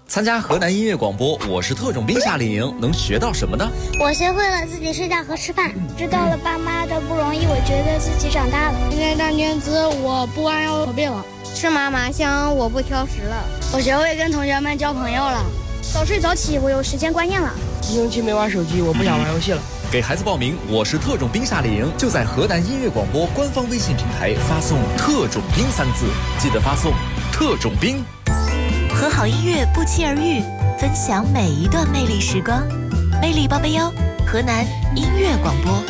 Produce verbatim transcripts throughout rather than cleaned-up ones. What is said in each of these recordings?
参加河南音乐广播，我是特种兵夏令营，能学到什么呢？ 我学会了自己睡觉和吃饭，知道了爸妈的不容易，我觉得自己长大了。 今天当天资，我不弯腰驼背了。 吃嘛嘛香，我不挑食了。 我学会跟同学们交朋友了。 早睡早起，我有时间观念了。 一星期没玩手机，我不想玩游戏了。 给孩子报名，我是特种兵夏令营，就在河南音乐广播官方微信平台发送“特种兵”三字，记得发送“特种兵”。 和好音乐不期而遇，分享每一段魅力时光。魅力八八幺，河南音乐广播。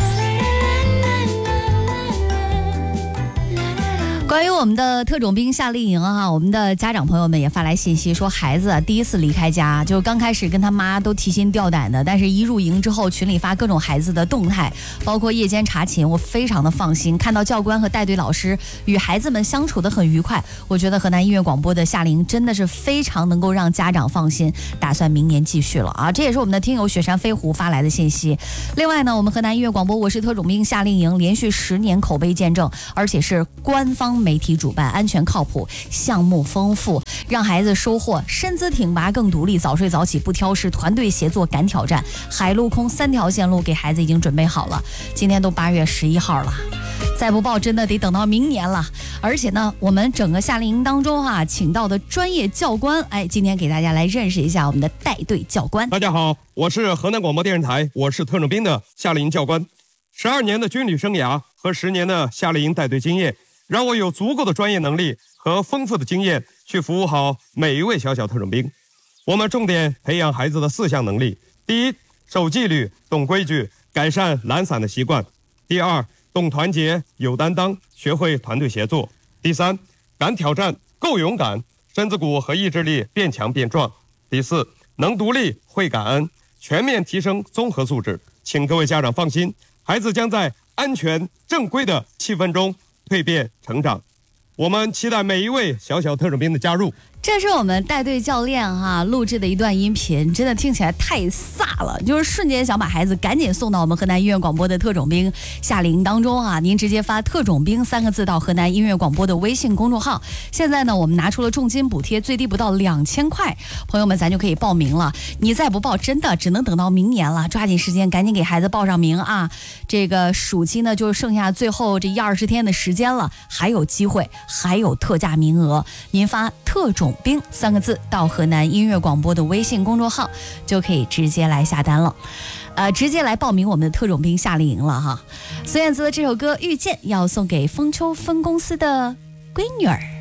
关于我们的特种兵夏令营啊，我们的家长朋友们也发来信息说，孩子第一次离开家，就刚开始跟他妈都提心吊胆的，但是一入营之后，群里发各种孩子的动态，包括夜间查寝，我非常的放心，看到教官和带队老师与孩子们相处的很愉快，我觉得河南音乐广播的夏令营真的是非常能够让家长放心，打算明年继续了啊！这也是我们的听友雪山飞狐发来的信息。另外呢，我们河南音乐广播我是特种兵夏令营连续十年口碑见证，而且是官方媒体主办，安全靠谱，项目丰富，让孩子收获身姿挺拔更独立，早睡早起不挑食，团队协作敢挑战，海陆空三条线路给孩子已经准备好了。今天都八月十一号了，再不报真的得等到明年了。而且呢，我们整个夏令营当中啊，请到的专业教官，哎，今天给大家来认识一下我们的带队教官。 大家好，我是河南广播电视台我是特种兵的夏令营教官。十二年的军旅生涯和十年的夏令营带队经验，让我有足够的专业能力和丰富的经验去服务好每一位小小特种兵。我们重点培养孩子的四项能力：第一，守纪律，懂规矩，改善懒散的习惯；第二，懂团结，有担当，学会团队协作；第三，敢挑战，够勇敢，身子骨和意志力变强变壮；第四，能独立，会感恩，全面提升综合素质。请各位家长放心，孩子将在安全正规的气氛中蜕变成长。我们期待每一位小小特种兵的加入。 这是我们带队教练哈、啊、录制的一段音频，真的听起来太飒了，就是瞬间想把孩子赶紧送到我们河南音乐广播的特种兵夏令营当中啊！您直接发特种兵三个字到河南音乐广播的微信公众号。现在呢，我们拿出了重金补贴，最低不到两千块，朋友们咱就可以报名了。你再不报，真的只能等到明年了，抓紧时间，赶紧给孩子报上名啊！这个暑期呢，就剩下最后这一二十天的时间了，还有机会，还有特价名额，您发特种兵三个字到河南音乐广播的微信公众号，就可以直接来下单了，呃，直接来报名我们的特种兵夏令营了哈。孙燕姿的这首歌《遇见》要送给丰丘分公司的闺女儿。